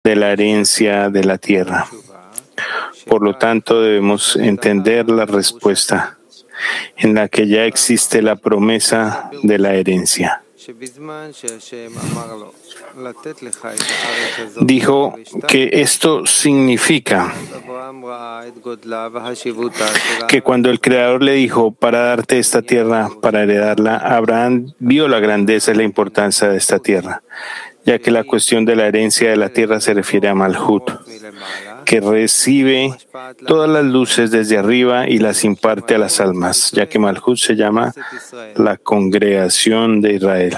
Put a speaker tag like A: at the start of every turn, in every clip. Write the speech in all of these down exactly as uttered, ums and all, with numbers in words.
A: de la herencia de la tierra. Por lo tanto, debemos entender la respuesta en la que ya existe la promesa de la herencia. Dijo que esto significa que cuando el Creador le dijo para darte esta tierra, para heredarla, Abraham vio la grandeza y la importancia de esta tierra, ya que la cuestión de la herencia de la tierra se refiere a Malhut, que recibe todas las luces desde arriba y las imparte a las almas, ya que Malhut se llama la congregación de Israel.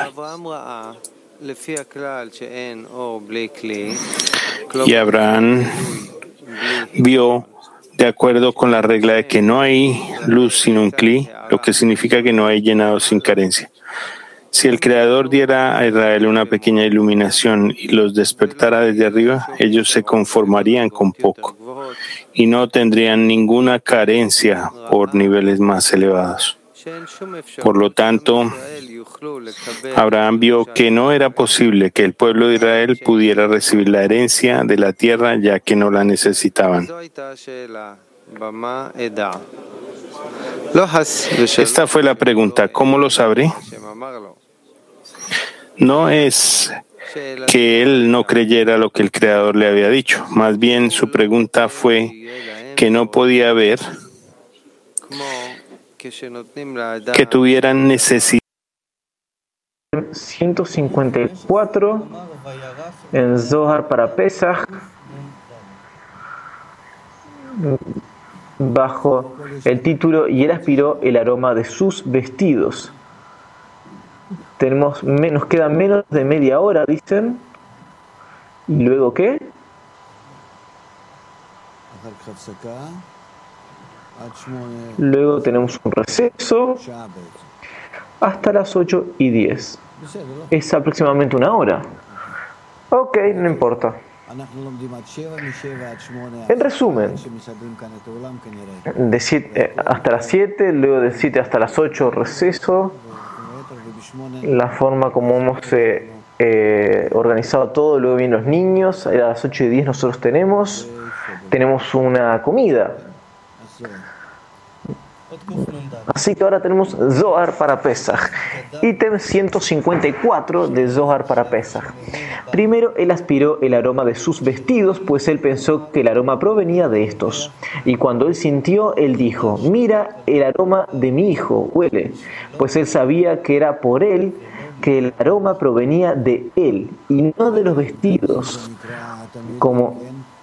A: Y Abraham vio, de acuerdo con la regla de que no hay luz sin un cli, lo que significa que no hay llenado sin carencia. Si el Creador diera a Israel una pequeña iluminación y los despertara desde arriba, ellos se conformarían con poco y no tendrían ninguna carencia por niveles más elevados. Por lo tanto, Abraham vio que no era posible que el pueblo de Israel pudiera recibir la herencia de la tierra, ya que no la necesitaban. Esta fue la pregunta, ¿cómo lo sabré? No es que él no creyera lo que el Creador le había dicho. Más bien, su pregunta fue que no podía ver que tuvieran necesidad.
B: ciento cincuenta y cuatro en Zohar para Pesach, bajo el título "Y él aspiró el aroma de sus vestidos". Tenemos, nos queda menos de media hora, dicen. ¿Y luego qué? Luego tenemos un receso hasta las ocho y diez. Es aproximadamente una hora. Ok, no importa. En resumen, de siete hasta las siete, luego de siete hasta las ocho receso. La forma como hemos eh, eh, organizado todo, luego vienen los niños, a las ocho y diez nosotros tenemos, tenemos una comida. Así que ahora tenemos Zohar para Pesach, ítem ciento cincuenta y cuatro de Zohar para Pesach. Primero, él aspiró el aroma de sus vestidos, pues él pensó que el aroma provenía de estos. Y cuando él sintió, él dijo: mira, el aroma de mi hijo huele, pues él sabía que era por él que el aroma provenía de él y no de los vestidos, como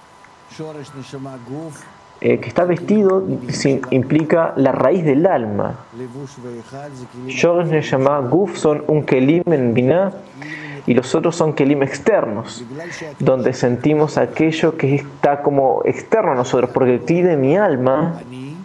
B: Eh, que está vestido implica la raíz del alma. Shoresh Neshama Guf son un kelim en Binah y los otros son kelim externos, donde sentimos aquello que está como externo a nosotros, porque el kli de mi alma,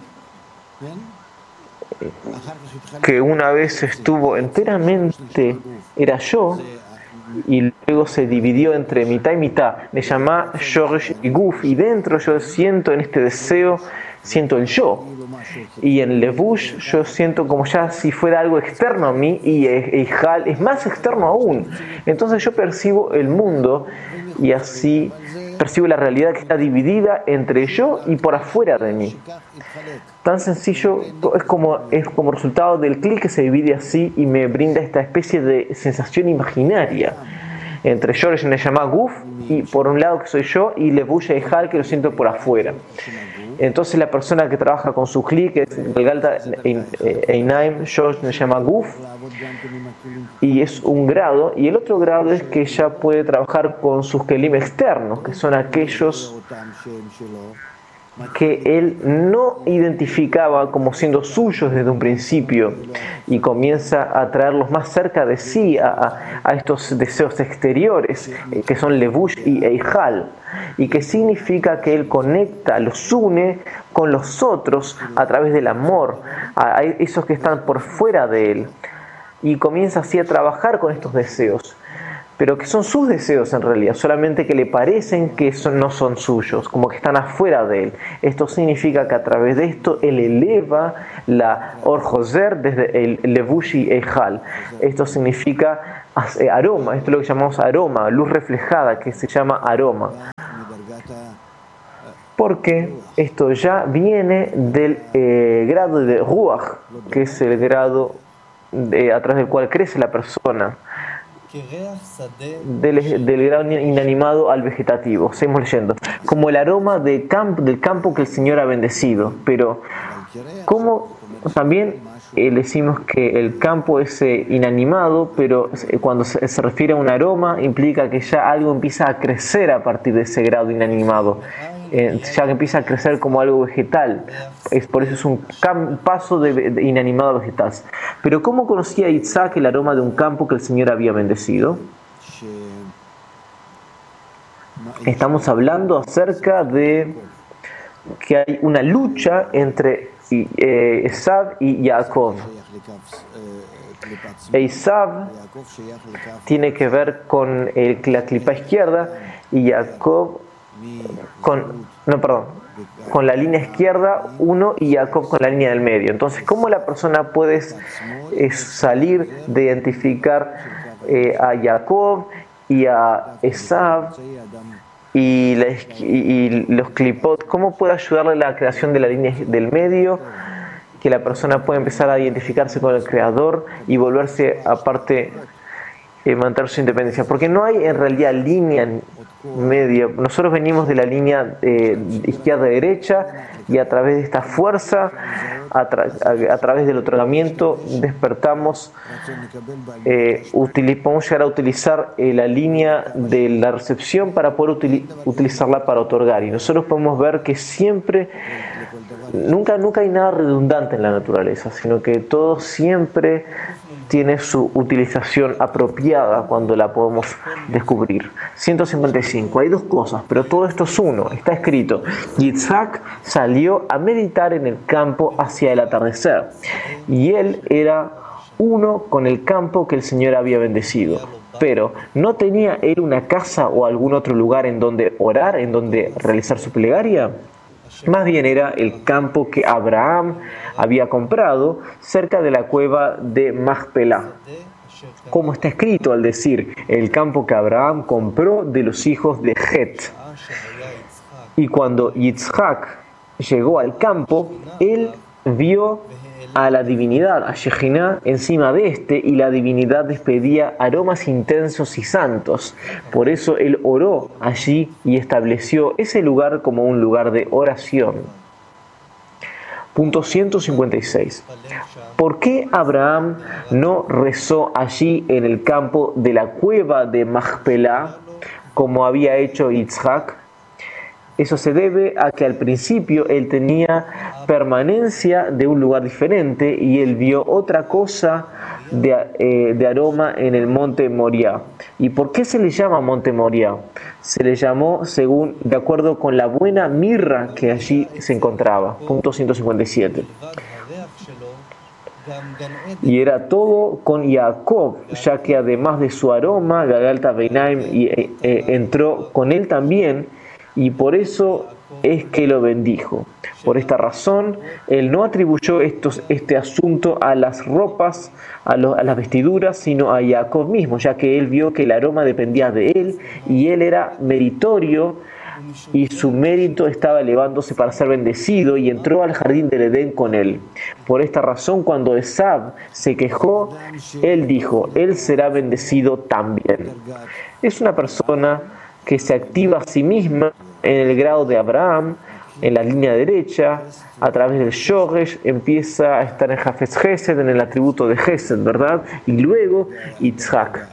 B: que una vez estuvo enteramente, era yo, y luego se dividió entre mitad y mitad, me llama Shoresh y Guf, y dentro yo siento en este deseo, siento el yo, y en Levush yo siento como ya si fuera algo externo a mí, y Eijal es más externo aún. Entonces yo percibo el mundo y así percibo la realidad que está dividida entre yo y por afuera de mí. Tan sencillo, es como, es como resultado del clic que se divide así y me brinda esta especie de sensación imaginaria entre Shoresh Neshama Guf, y por un lado que soy yo, y Levush y Eijal que lo siento por afuera. Entonces la persona que trabaja con su clic, que es el Galta Einaim Shoresh Neshama Guf, y es un grado, y el otro grado es que ella puede trabajar con sus kelim externos, que son aquellos que él no identificaba como siendo suyos desde un principio, y comienza a traerlos más cerca de sí, a, a, a estos deseos exteriores, eh, que son Levush y Eijal, y que significa que él conecta, los une con los otros a través del amor, a, a esos que están por fuera de él, y comienza así a trabajar con estos deseos. pero que son sus deseos en realidad, solamente que le parecen que son, no son suyos, como que están afuera de él. Esto significa que a través de esto él eleva la Orjoser desde el Levushi Ejal. Esto significa aroma, esto es lo que llamamos aroma, luz reflejada, que se llama aroma. Porque esto ya viene del eh, grado de Ruach, que es el grado de, a través del cual crece la persona. Del, del grado inanimado al vegetativo. Seguimos leyendo. Como el aroma de camp, del campo que el Señor ha bendecido. Pero, ¿cómo también eh, decimos que el campo es eh, inanimado, pero eh, cuando se, se refiere a un aroma, implica que ya algo empieza a crecer a partir de ese grado inanimado? Eh, ya que empieza a crecer como algo vegetal. Es, por eso es un cam, paso de, de inanimado a vegetal. Pero ¿cómo conocía Isaac el aroma de un campo que el Señor había bendecido? Estamos hablando acerca de que hay una lucha entre eh, Esav y Jacob. Esav tiene que ver con el, la clipa izquierda y Jacob con, no, perdón, con la línea izquierda uno y Jacob con la línea del medio. Entonces, ¿cómo la persona puede eh, salir de identificar eh, a Jacob y a Esav y, la, y, y los clipot? ¿Cómo puede ayudarle a la creación de la línea del medio? Que la persona pueda empezar a identificarse con el creador y volverse aparte, eh, mantener su independencia. Porque no hay en realidad línea media. Nosotros venimos de la línea eh, izquierda-derecha y a través de esta fuerza, a, tra a, a través del otorgamiento, despertamos, eh, podemos llegar a utilizar eh, la línea de la recepción para poder util utilizarla para otorgar. Y nosotros podemos ver que siempre, nunca, nunca hay nada redundante en la naturaleza, sino que todo siempre tiene su utilización apropiada cuando la podemos descubrir. ciento cincuenta y cinco. Hay dos cosas, pero todo esto es uno. Está escrito: Yitzhak salió a meditar en el campo hacia el atardecer, y él era uno con el campo que el Señor había bendecido. Pero ¿no tenía él una casa o algún otro lugar en donde orar, en donde realizar su plegaria? Más bien era el campo que Abraham había comprado cerca de la cueva de Macpelá, como está escrito al decir, el campo que Abraham compró de los hijos de Het. Y cuando Yitzhak llegó al campo, él vio a la divinidad, a Shejiná, encima de este, y la divinidad despedía aromas intensos y santos. Por eso él oró allí y estableció ese lugar como un lugar de oración. Punto ciento cincuenta y seis. ¿Por qué Abraham no rezó allí en el campo de la cueva de Macpelá como había hecho Yitzhak? Eso se debe a que al principio él tenía permanencia de un lugar diferente y él vio otra cosa de, eh, de aroma en el monte Moriah. ¿Y por qué se le llama monte Moriah? Se le llamó según, de acuerdo con la buena mirra que allí se encontraba. Punto ciento cincuenta y siete. Y era todo con Jacob, ya que además de su aroma, Gagalta Beinaim y, eh, eh, entró con él también, y por eso es que lo bendijo. Por esta razón, él no atribuyó estos, este asunto a las ropas, a, lo, a las vestiduras, sino a Jacob mismo, ya que él vio que el aroma dependía de él y él era meritorio y su mérito estaba elevándose para ser bendecido, y entró al jardín del Edén con él. Por esta razón, cuando Esav se quejó, él dijo, él será bendecido también. Es una persona que se activa a sí misma en el grado de Abraham, en la línea derecha, a través del Shoresh, empieza a estar en Jafetz Gesed, en el atributo de Gesed, ¿verdad? Y luego Yitzhak.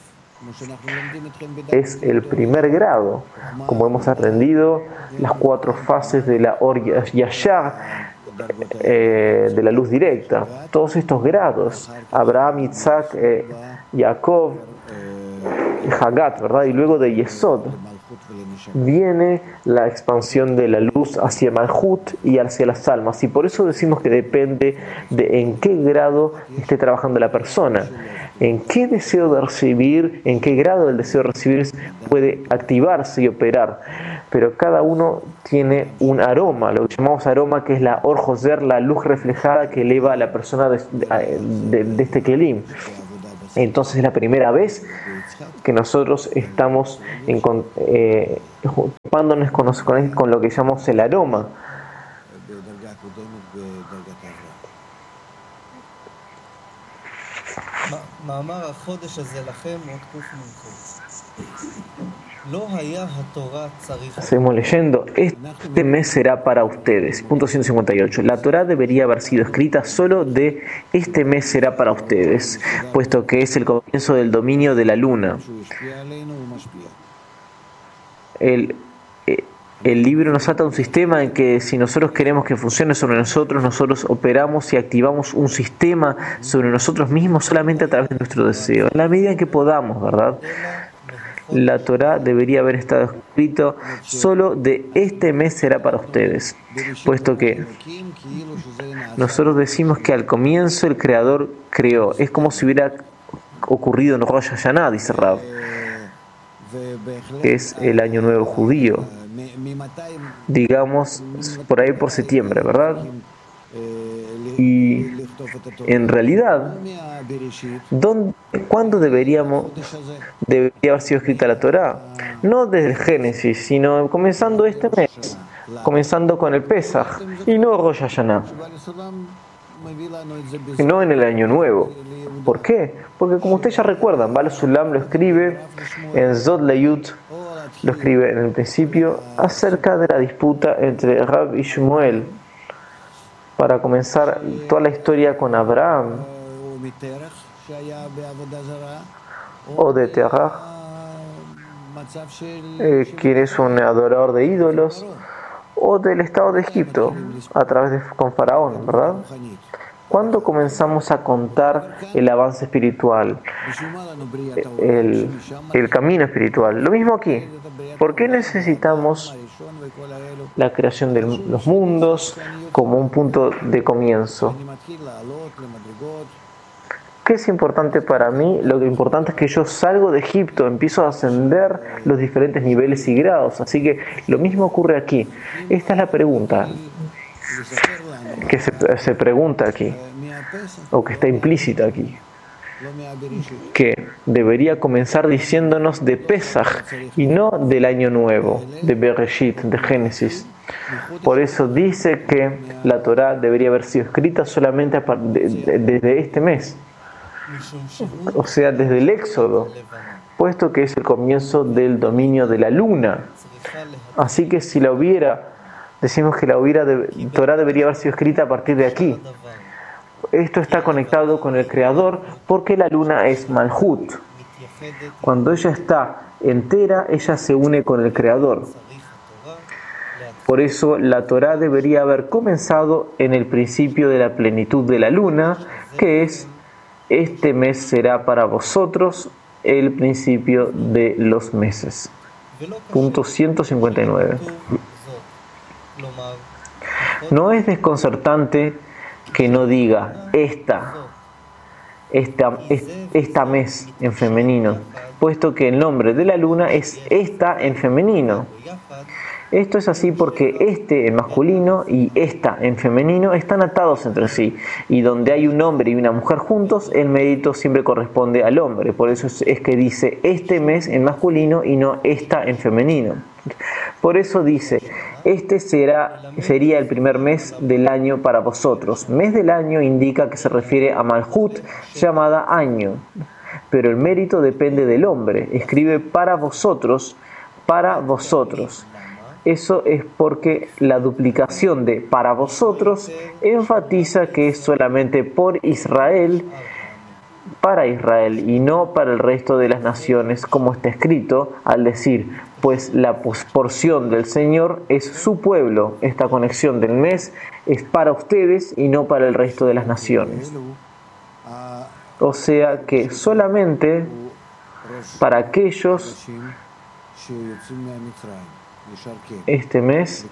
B: Es el primer grado, como hemos aprendido, las cuatro fases de la Or Yashar, eh, de la luz directa. Todos estos grados, Abraham, Yitzhak, eh, Jacob, Hagat, ¿verdad? Y luego de Yesod. viene la expansión de la luz hacia Malhut y hacia las almas, y por eso decimos que depende de en qué grado esté trabajando la persona, en qué deseo de recibir, en qué grado el deseo de recibir puede activarse y operar. Pero cada uno tiene un aroma, lo que llamamos aroma, que es la Or Joser, la luz reflejada que eleva a la persona de, de, de este Kelim. Entonces es la primera vez que nosotros estamos en, eh, ocupándonos con, con, con lo que llamamos el aroma. Seguimos leyendo. Este mes será para ustedes. Punto ciento cincuenta y ocho. La Torá debería haber sido escrita solo de este mes será para ustedes, puesto que es el comienzo del dominio de la luna. El, el libro nos ata a un sistema en que si nosotros queremos que funcione sobre nosotros, nosotros operamos y activamos un sistema sobre nosotros mismos solamente a través de nuestro deseo, en la medida en que podamos, ¿verdad? La Torá debería haber estado escrito solo de este mes será para ustedes, puesto que nosotros decimos que al comienzo el Creador creó, es como si hubiera ocurrido en Rosh Hashanah, dice Rab, que es el año nuevo judío, digamos por ahí por septiembre, ¿verdad? Y en realidad, ¿dónde, ¿cuándo deberíamos debería haber sido escrita la Torá? No desde el Génesis, sino comenzando este mes, comenzando con el Pesaj, y no Rosh Hashanah, y no en el Año Nuevo. ¿Por qué? Porque como ustedes ya recuerdan, Baal Sulam lo escribe en Zod Leyut, lo escribe en el principio, acerca de la disputa entre Rab y Shmuel, para comenzar toda la historia con Abraham, o de Terach, eh, quien es un adorador de ídolos, o del estado de Egipto, a través de con Faraón, ¿verdad? ¿Cuándo comenzamos a contar el avance espiritual, el, el camino espiritual? Lo mismo aquí. ¿Por qué necesitamos la creación de los mundos como un punto de comienzo? ¿Qué es importante para mí? Lo que importante es que yo salgo de Egipto, empiezo a ascender los diferentes niveles y grados. Así que lo mismo ocurre aquí. Esta es la pregunta que se, se pregunta aquí, o que está implícita aquí, que debería comenzar diciéndonos de Pesaj y no del año nuevo, de Bereshit, de Génesis. Por eso dice que la Torá debería haber sido escrita solamente desde este mes, o sea, desde el Éxodo, puesto que es el comienzo del dominio de la luna. Así que si la hubiera, decimos que la hubiera de, Torá debería haber sido escrita a partir de aquí. Esto está conectado con el Creador porque la luna es Malhut. Cuando ella está entera, ella se une con el Creador. Por eso la Torá debería haber comenzado en el principio de la plenitud de la luna, que es este mes será para vosotros el principio de los meses. Punto ciento cincuenta y nueve. No es desconcertante que no diga esta, esta, esta mes en femenino, puesto que el nombre de la luna es esta en femenino. Esto es así porque este en masculino y esta en femenino están atados entre sí, y donde hay un hombre y una mujer juntos, el mérito siempre corresponde al hombre. Por eso es que dice este mes en masculino y no esta en femenino. Por eso dice, este será, sería el primer mes del año para vosotros. Mes del año indica que se refiere a Malhut, llamada año. Pero el mérito depende del hombre. Escribe para vosotros, para vosotros. Eso es porque la duplicación de para vosotros enfatiza que es solamente por Israel, para Israel y no para el resto de las naciones, como está escrito al decir, pues la porción del Señor es su pueblo. Esta conexión del mes es para ustedes y no para el resto de las naciones. O sea que solamente para aquellos Este mes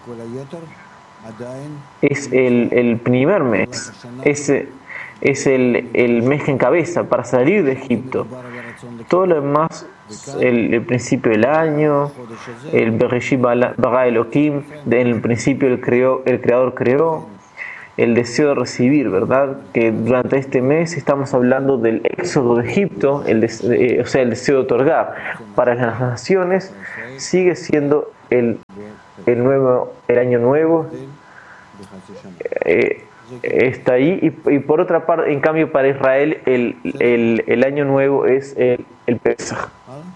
B: es el, el primer mes, es, es el, el mes que encabeza para salir de Egipto. Todo lo demás, el, el principio del año, el Bereshit bara Elohim, en el principio el, creó, el Creador creó, el deseo de recibir, ¿verdad? Que durante este mes estamos hablando del éxodo de Egipto, el de, eh, o sea, el deseo de otorgar. Para las naciones sigue siendo el, el, nuevo, el año nuevo, eh, está ahí, y, y por otra parte, en cambio para Israel el, el, el año nuevo es el, el Pesaj.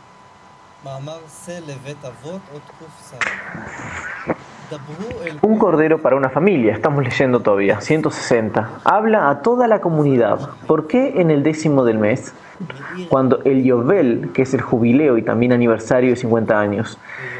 B: Un cordero para una familia, estamos leyendo todavía, ciento sesenta. Habla a toda la comunidad. ¿Por qué en el décimo del mes? Cuando el Yovel, que es el jubileo y también aniversario de cincuenta años,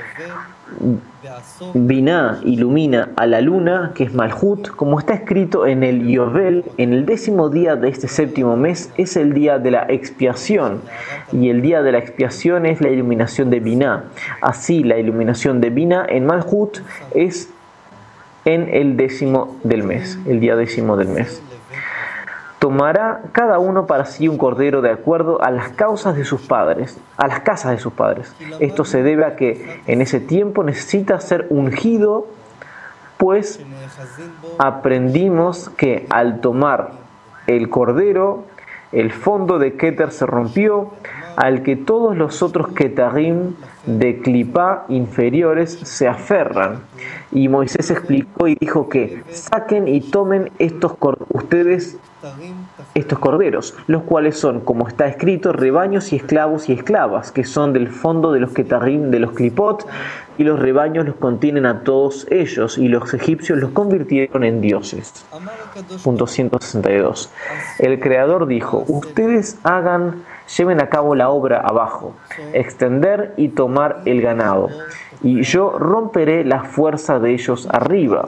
B: Biná ilumina a la luna, que es Malhut, como está escrito en el Yovel, en el décimo día de este séptimo mes es el día de la expiación, y el día de la expiación es la iluminación de Biná. Así, la iluminación de Biná en Malhut es en el décimo del mes, el día décimo del mes. Tomará cada uno para sí un cordero de acuerdo a las causas de sus padres, a las casas de sus padres. Esto se debe a que en ese tiempo necesita ser ungido, pues aprendimos que al tomar el cordero, el fondo de Keter se rompió, al que todos los otros Ketarim de Clipá inferiores se aferran. Y Moisés explicó y dijo que saquen y tomen estos ustedes estos corderos, los cuales son, como está escrito, rebaños y esclavos y esclavas, que son del fondo de los Ketarim de los Clipot, y los rebaños los contienen a todos ellos, y los egipcios los convirtieron en dioses. Punto ciento sesenta y dos. El Creador dijo, ustedes hagan, lleven a cabo la obra abajo, extender y tomar el ganado, y yo romperé la fuerza de ellos arriba.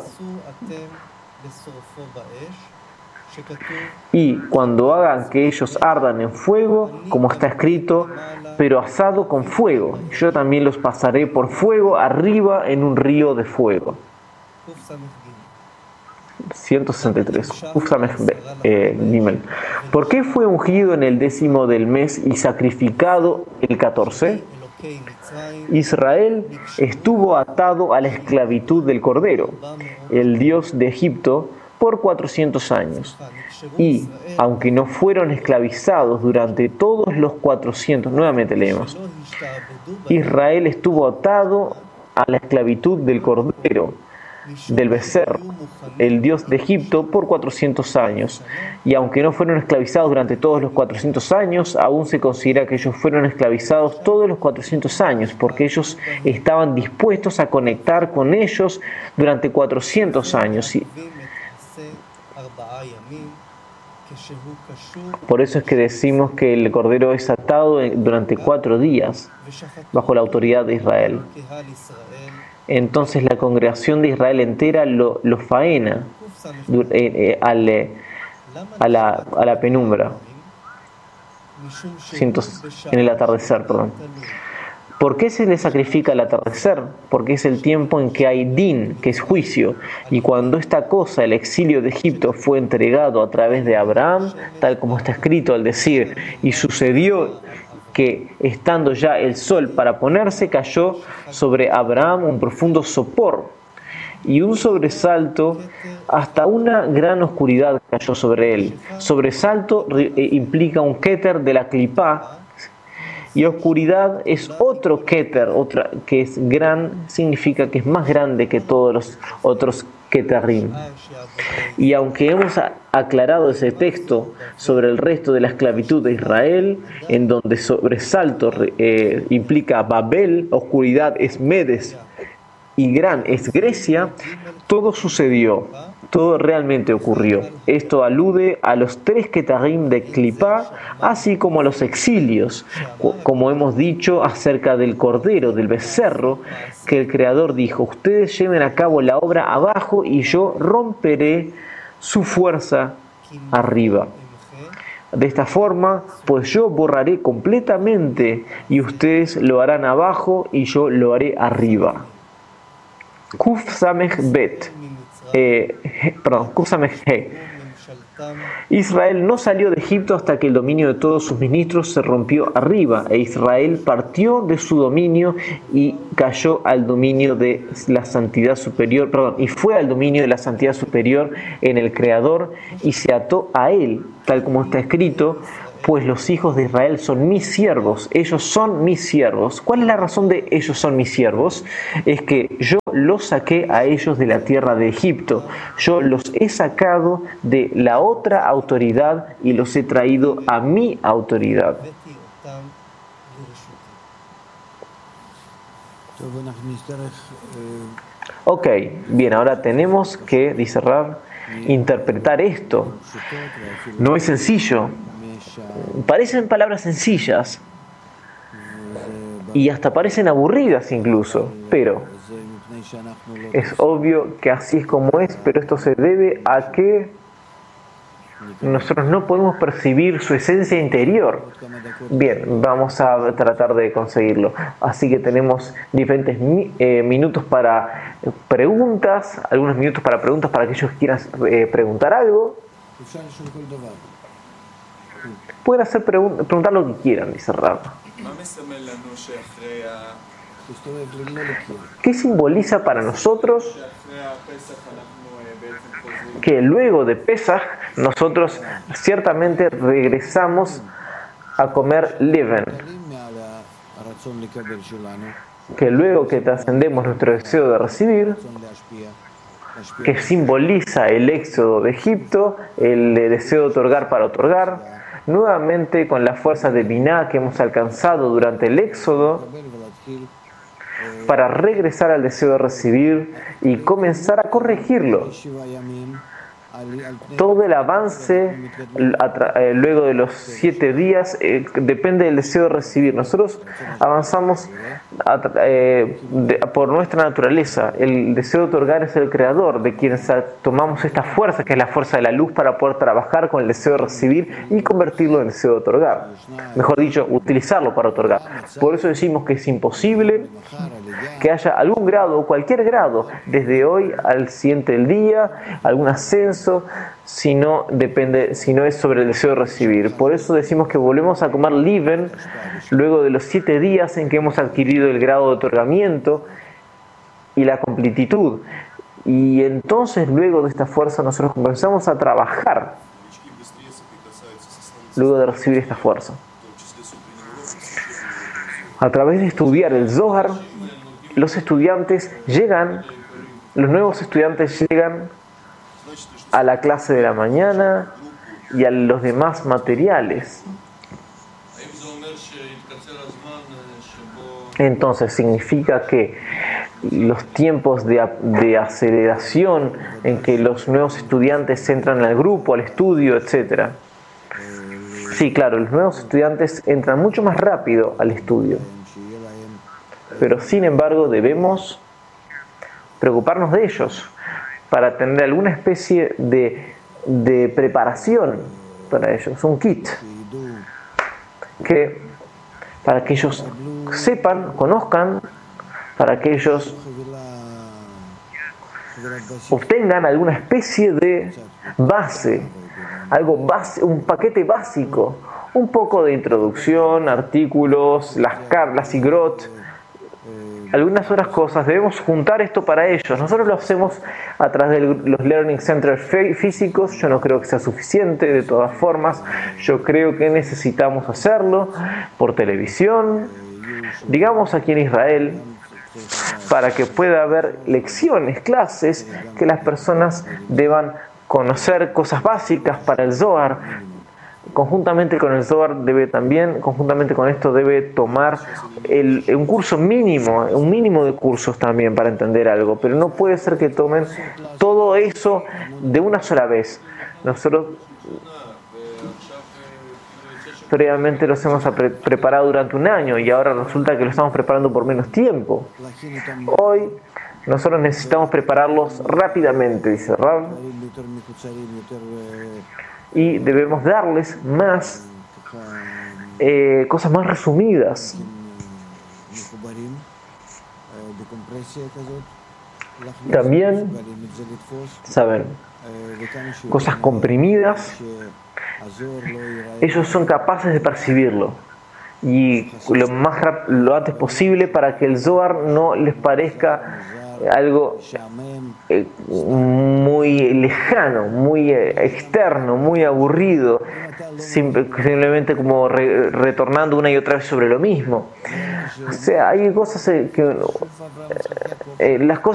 B: Y cuando hagan que ellos ardan en fuego, como está escrito, pero asado con fuego, yo también los pasaré por fuego arriba en un río de fuego. ciento sesenta y tres. Eh, ¿Por qué fue ungido en el décimo del mes y sacrificado el catorce? Israel estuvo atado a la esclavitud del Cordero, el Dios de Egipto, por cuatrocientos años, y aunque no fueron esclavizados durante todos los cuatrocientos, nuevamente leemos, Israel estuvo atado a la esclavitud del Cordero, del becerro, el Dios de Egipto, por cuatrocientos años, y aunque no fueron esclavizados durante todos los cuatrocientos años, aún se considera que ellos fueron esclavizados todos los cuatrocientos años, porque ellos estaban dispuestos a conectar con ellos durante cuatrocientos años. Y por eso es que decimos que el Cordero es atado durante cuatro días bajo la autoridad de Israel. Entonces la congregación de Israel entera lo, lo faena eh, eh, al, eh, a, la, a la penumbra, en el atardecer, perdón. ¿Por qué se le sacrifica al atardecer? Porque es el tiempo en que hay din, que es juicio. Y cuando esta cosa, el exilio de Egipto, fue entregado a través de Abraham, tal como está escrito al decir, y sucedió que estando ya el sol para ponerse, cayó sobre Abraham un profundo sopor y un sobresalto, hasta una gran oscuridad cayó sobre él. Sobresalto implica un keter de la clipá, y oscuridad es otro keter, otra que es gran, significa que es más grande que todos los otros ketarim. Y aunque hemos aclarado ese texto sobre el resto de la esclavitud de Israel, en donde sobresalto eh, implica Babel, oscuridad es Medes y gran es Grecia, todo sucedió, todo realmente ocurrió. Esto alude a los tres ketarim de Clipá, así como a los exilios, como hemos dicho acerca del cordero, del becerro, que el Creador dijo, ustedes lleven a cabo la obra abajo y yo romperé su fuerza arriba. de esta forma, pues yo borraré completamente y ustedes lo harán abajo y yo lo haré arriba. Kuf Samech Bet, eh, perdón, Kuf Samech He. Israel no salió de Egipto hasta que el dominio de todos sus ministros se rompió arriba, e Israel partió de su dominio y cayó al dominio de la santidad superior, perdón, y fue al dominio de la santidad superior en el Creador y se ató a él, tal como está escrito, pues los hijos de Israel son mis siervos, ellos son mis siervos. ¿Cuál es la razón de ellos son mis siervos? Es que yo los saqué a ellos de la tierra de Egipto, yo los he sacado de la otra autoridad y los he traído a mi autoridad. Ok, bien, ahora tenemos que, dice Rab, interpretar esto. No es sencillo. Parecen palabras sencillas y hasta parecen aburridas incluso, pero es obvio que así es como es, pero esto se debe a que nosotros no podemos percibir su esencia interior. Bien, vamos a tratar de conseguirlo. Así que tenemos diferentes eh, minutos para preguntas, algunos minutos para preguntas para aquellos que quieran eh, preguntar algo. Pueden hacer pregun- preguntar lo que quieran, dice Rab. ¿Qué simboliza para nosotros que luego de Pesaj nosotros ciertamente regresamos a comer leven? Que luego que trascendemos nuestro deseo de recibir, que simboliza el éxodo de Egipto, el deseo de otorgar para otorgar, nuevamente con la fuerza de Binah que hemos alcanzado durante el éxodo, para regresar al deseo de recibir y comenzar a corregirlo. Todo el avance luego de los siete días eh, depende del deseo de recibir. Nosotros avanzamos a, eh, de, por nuestra naturaleza. El deseo de otorgar es el creador, de quienes tomamos esta fuerza, que es la fuerza de la luz, para poder trabajar con el deseo de recibir y convertirlo en deseo de otorgar. Mejor dicho, utilizarlo para otorgar. Por eso decimos que es imposible que haya algún grado o cualquier grado desde hoy al siguiente del día, algún ascenso, si no depende, si no es sobre el deseo de recibir. Por eso decimos que volvemos a comer leven luego de los siete días en que hemos adquirido el grado de otorgamiento y la completitud. Y entonces luego de esta fuerza nosotros comenzamos a trabajar luego de recibir esta fuerza. A través de estudiar el Zohar, los estudiantes llegan, los nuevos estudiantes llegan a la clase de la mañana y a los demás materiales. Entonces significa que los tiempos de, de aceleración en que los nuevos estudiantes entran al grupo, al estudio, etcétera. Sí, claro, los nuevos estudiantes entran mucho más rápido al estudio. Pero sin embargo debemos preocuparnos de ellos para tener alguna especie de, de preparación para ellos, un kit, que para que ellos sepan, conozcan, para que ellos obtengan alguna especie de base, algo base, un paquete básico, un poco de introducción, artículos, las las igrot, algunas otras cosas. Debemos juntar esto para ellos. Nosotros lo hacemos a través de los Learning Centers físicos. Yo no creo que sea suficiente. De todas formas, yo creo que necesitamos hacerlo por televisión, digamos aquí en Israel, para que pueda haber lecciones, clases, que las personas deban conocer cosas básicas para el Zohar. Conjuntamente con el Zohar debe también, conjuntamente con esto debe tomar el, un curso mínimo, un mínimo de cursos también para entender algo, pero no puede ser que tomen todo eso de una sola vez. Nosotros previamente los hemos pre- preparado durante un año y ahora resulta que lo estamos preparando por menos tiempo. Hoy nosotros necesitamos prepararlos rápidamente, dice Rab. y debemos darles más eh, cosas más resumidas. También, saben, cosas comprimidas, ellos son capaces de percibirlo y lo más rap- lo antes posible para que el Zohar no les parezca algo eh, muy lejano, muy eh, externo, muy aburrido, simple- simplemente como re- retornando una y otra vez sobre lo mismo. O sea, hay cosas eh, que eh, eh, las cosas